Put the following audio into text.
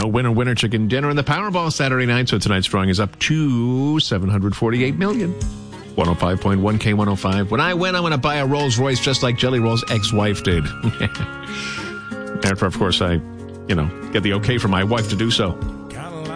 No winner chicken dinner in the Powerball Saturday night, so tonight's drawing is up to $748 million. 105.1 K105. When I win, I'm going to buy a Rolls Royce just like Jelly Roll's ex-wife did. After, of course, I get the okay from my wife to do so.